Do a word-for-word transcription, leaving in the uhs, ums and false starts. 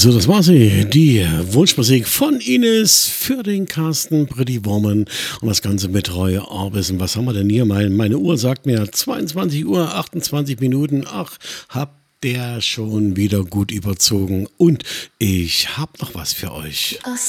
So, das war sie. Die Wunschmusik von Ines für den Carsten Pretty Woman und das Ganze mit Roy Orbison. Was haben wir denn hier? Mein, meine Uhr sagt mir zweiundzwanzig Uhr achtundzwanzig Minuten. Ach, hab der schon wieder gut überzogen und ich hab noch was für euch. Aus